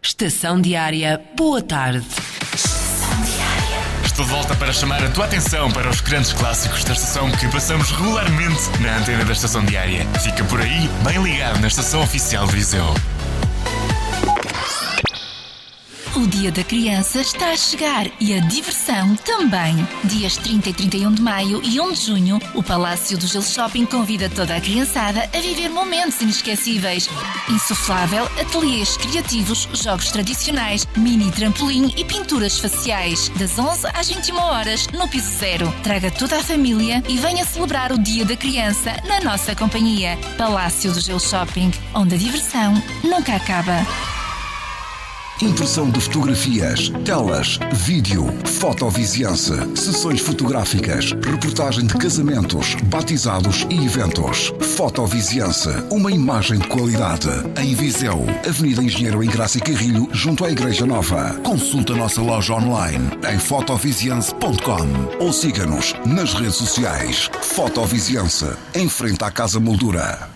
Estação Diária, boa tarde. Estou de volta para chamar a tua atenção para os grandes clássicos da estação que passamos regularmente na antena da Estação Diária. Fica por aí, bem ligado na Estação Oficial de Viseu. O Dia da Criança está a chegar e a diversão também. Dias 30 e 31 de maio e 1 de junho, o Palácio do Gelo Shopping convida toda a criançada a viver momentos inesquecíveis. Insuflável, ateliês criativos, jogos tradicionais, mini trampolim e pinturas faciais. Das 11 às 21 horas, no piso zero. Traga toda a família e venha celebrar o Dia da Criança na nossa companhia. Palácio do Gelo Shopping, onde a diversão nunca acaba. Impressão de fotografias, telas, vídeo, fotoviziança, sessões fotográficas, reportagem de casamentos, batizados e eventos. Fotoviziança, uma imagem de qualidade. Em Viseu, Avenida Engenheiro Engraça e Carrilho, junto à Igreja Nova. Consulta a nossa loja online em fotoviziança.com ou siga-nos nas redes sociais. Fotoviziança, em frente à Casa Moldura.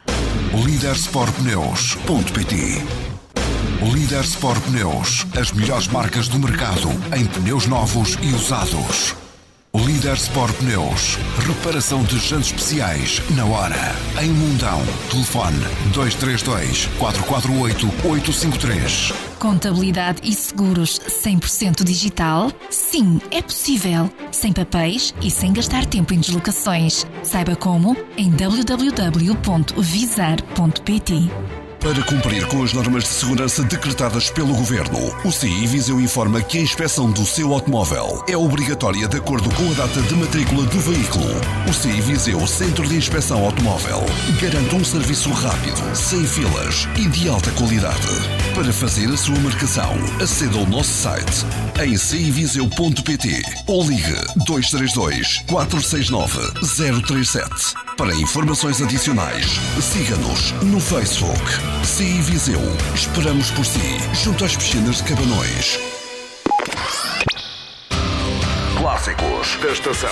Lidersportpneus.pt. Líder Sport Pneus, as melhores marcas do mercado em pneus novos e usados. Líder Sport Pneus, reparação de jantes especiais na hora. Em Mundão, telefone 232 448 853. Contabilidade e seguros 100% digital? Sim, é possível. Sem papéis e sem gastar tempo em deslocações. Saiba como em www.visar.pt. Para cumprir com as normas de segurança decretadas pelo Governo, o CI Viseu informa que a inspeção do seu automóvel é obrigatória de acordo com a data de matrícula do veículo. O CI Viseu Centro de Inspeção Automóvel garante um serviço rápido, sem filas e de alta qualidade. Para fazer a sua marcação, aceda ao nosso site em civiseu.pt ou ligue 232 469 037. Para informações adicionais, siga-nos no Facebook. CI Viseu. Esperamos por si, junto às piscinas de Cabanões. Clássicos da estação.